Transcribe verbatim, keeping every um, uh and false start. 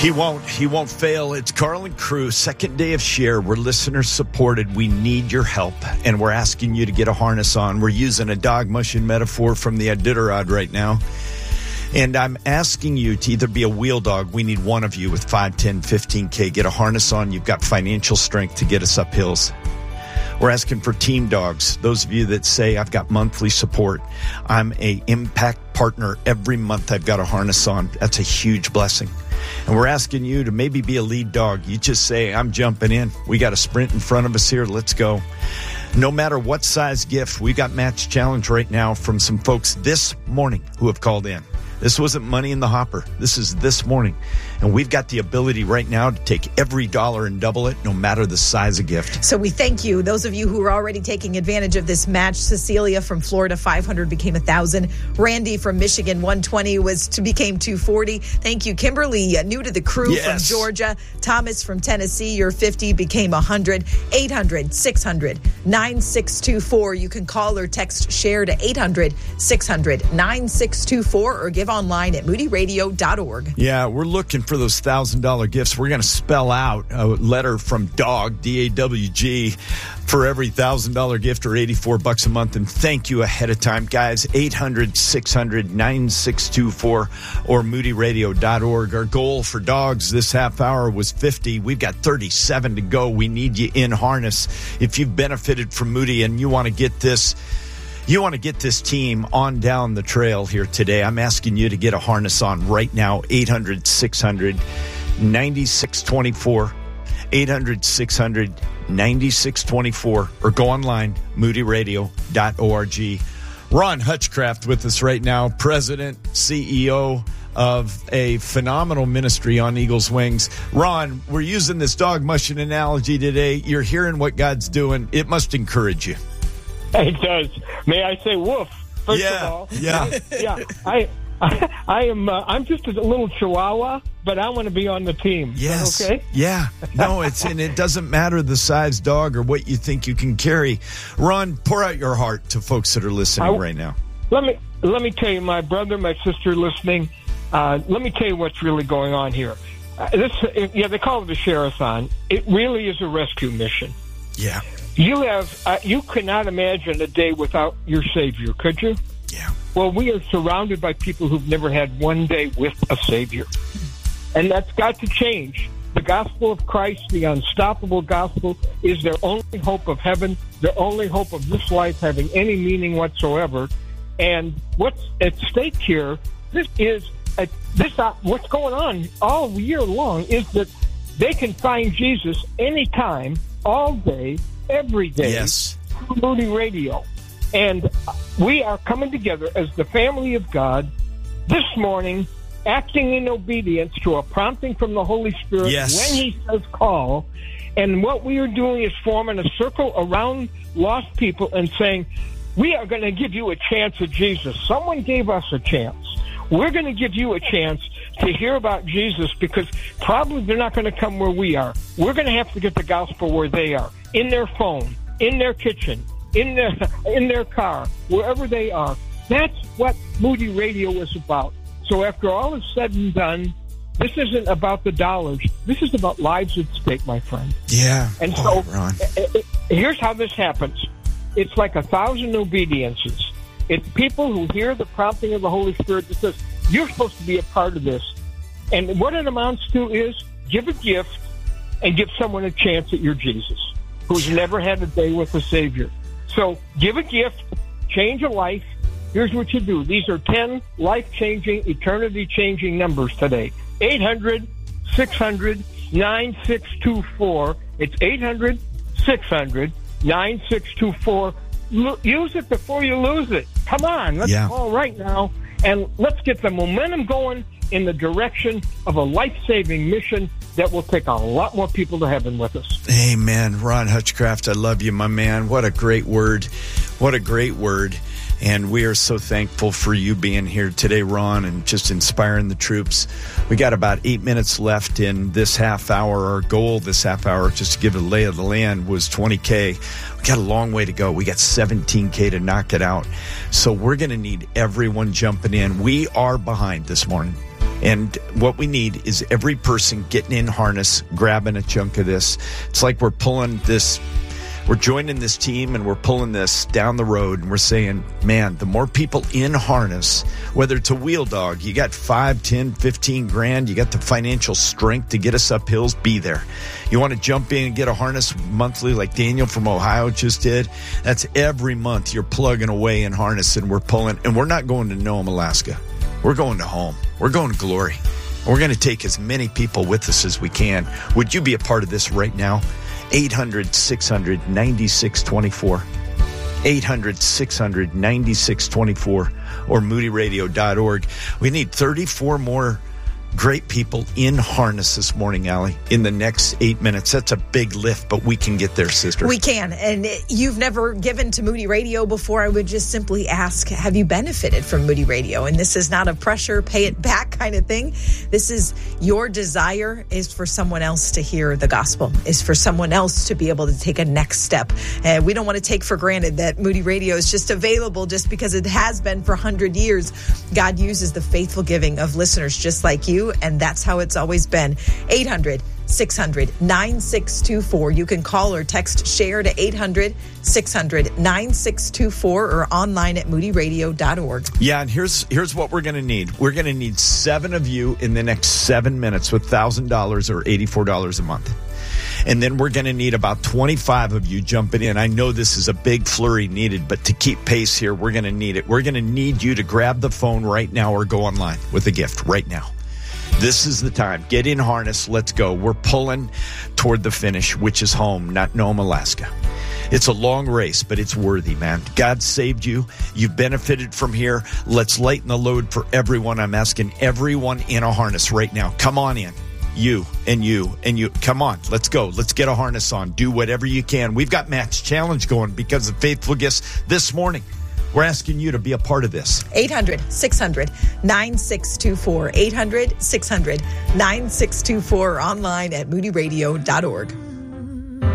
He won't. He won't fail. It's Carlin Crew, second day of Share. We're listener supported. We need your help, and we're asking you to get a harness on. We're using a dog mushing metaphor from the Iditarod right now. And I'm asking you to either be a wheel dog. We need one of you with five, ten, fifteen K. Get a harness on. You've got financial strength to get us up hills. We're asking for team dogs. Those of you that say, I've got monthly support. I'm a impact partner. Every month I've got a harness on. That's a huge blessing. And we're asking you to maybe be a lead dog. You just say, I'm jumping in. We got a sprint in front of us here. Let's go. No matter what size gift, we got Match Challenge right now from some folks this morning who have called in. This wasn't money in the hopper. This is this morning. And we've got the ability right now to take every dollar and double it, no matter the size of gift. So we thank you. Those of you who are already taking advantage of this match. Cecilia from Florida, five hundred became one thousand. Randy from Michigan, one twenty was to became two forty. Thank you. Kimberly, uh, new to the crew yes. from Georgia. Thomas from Tennessee, your fifty became one hundred. eight hundred, six hundred, nine six two four. You can call or text SHARE to eight hundred, six hundred, nine six two four or give online at moody radio dot org. Yeah, we're looking for those one thousand dollars gifts. We're going to spell out a letter from DAWG, D A W G, for every one thousand dollars gift or eighty-four bucks a month. And thank you ahead of time, guys. eight hundred, six hundred, nine six two four or moody radio dot org. Our goal for dogs this half hour was fifty. We've got thirty-seven to go. We need you in harness. If you've benefited from Moody and you want to get this You want to get this team on down the trail here today, I'm asking you to get a harness on right now. eight hundred, six hundred, nine six two four. eight hundred, six hundred, nine six two four. Or go online, moody radio dot org. Ron Hutchcraft with us right now, President, C E O of a phenomenal ministry on Eagle's Wings. Ron, we're using this dog mushing analogy today. You're hearing what God's doing. It must encourage you. It does. May I say woof? First yeah, of all, yeah, yeah. I, I, I am. Uh, I'm just a little Chihuahua, but I want to be on the team. Yes. Okay. Yeah. No, it's and it doesn't matter the size dog or what you think you can carry. Ron, pour out your heart to folks that are listening I, right now. Let me let me tell you, my brother, my sister, listening. Uh, let me tell you what's really going on here. Uh, this, yeah, they call it the Share-a-thon. It really is a rescue mission. Yeah. You have, uh, you cannot imagine a day without your Savior, could you? Yeah. Well, we are surrounded by people who've never had one day with a Savior. And that's got to change. The gospel of Christ, the unstoppable gospel, is their only hope of heaven, their only hope of this life having any meaning whatsoever. And what's at stake here, this is, a, this uh, what's going on all year long is that they can find Jesus anytime, all day, every day, yes. through Moody Radio. And we are coming together as the family of God this morning, acting in obedience to a prompting from the Holy Spirit yes. when He says call. And what we are doing is forming a circle around lost people and saying, we are going to give you a chance at Jesus. Someone gave us a chance. We're going to give you a chance to hear about Jesus because probably they're not going to come where we are. We're going to have to get the gospel where they are, in their phone, in their kitchen, in their, in their car, wherever they are. That's what Moody Radio is about. So after all is said and done, this isn't about the dollars. This is about lives at stake, my friend. Yeah. And oh, so Ron. It, it, here's how this happens. It's like a thousand obediences. It's people who hear the prompting of the Holy Spirit that says, you're supposed to be a part of this. And what it amounts to is give a gift and give someone a chance at your Jesus, who's never had a day with a Savior. So give a gift, change a life. Here's what you do. These are ten life-changing, eternity-changing numbers today. eight hundred, six hundred, nine six two four. It's eight hundred, six hundred, nine six two four. L- use it before you lose it. Come on, let's yeah. call right now, and let's get the momentum going in the direction of a life-saving mission that will take a lot more people to heaven with us. Amen. Ron Hutchcraft, I love you, my man. What a great word. What a great word. And we are so thankful for you being here today, Ron, and just inspiring the troops. We got about eight minutes left in this half hour. Our goal this half hour, just to give a lay of the land, was twenty K. We got a long way to go. We got seventeen K to knock it out. So we're going to need everyone jumping in. We are behind this morning. And what we need is every person getting in harness, grabbing a chunk of this. It's like we're pulling this, we're joining this team and we're pulling this down the road and we're saying, man, the more people in harness, whether it's a wheel dog, you got five, ten, fifteen grand, you got the financial strength to get us up hills, be there. You want to jump in and get a harness monthly like Daniel from Ohio just did? That's every month you're plugging away in harness and we're pulling, and we're not going to Nome, Alaska. We're going to home. We're going to glory. We're going to take as many people with us as we can. Would you be a part of this right now? eight hundred, six hundred, ninety-six twenty-four. eight hundred, six hundred, ninety-six twenty-four or moody radio dot org. We need thirty-four more great people in harness this morning, Allie, in the next eight minutes. That's a big lift, but we can get there, sister. We can. And you've never given to Moody Radio before. I would just simply ask, have you benefited from Moody Radio? And this is not a pressure, pay it back kind of thing. This is your desire is for someone else to hear the gospel, is for someone else to be able to take a next step. And we don't want to take for granted that Moody Radio is just available just because it has been for one hundred years. God uses the faithful giving of listeners just like you. And that's how it's always been. eight hundred, six hundred, nine six two four. You can call or text SHARE to eight hundred, six hundred, nine six two four or online at moody radio dot org. Yeah, and here's here's what we're going to need. We're going to need seven of you in the next seven minutes with one thousand dollars or eighty-four dollars a month. And then we're going to need about twenty-five of you jumping in. I know this is a big flurry needed, but to keep pace here, we're going to need it. We're going to need you to grab the phone right now or go online with a gift right now. This is the time. Get in harness. Let's go. We're pulling toward the finish, which is home, not Nome, Alaska. It's a long race, but it's worthy, man. God saved you. You've benefited from here. Let's lighten the load for everyone. I'm asking everyone in a harness right now. Come on in. You and you and you. Come on. Let's go. Let's get a harness on. Do whatever you can. We've got Matt's challenge going because of faithful gifts this morning. We're asking you to be a part of this. eight hundred, six hundred, nine six two four. eight hundred, six hundred, nine six two four. Online at moody radio dot org.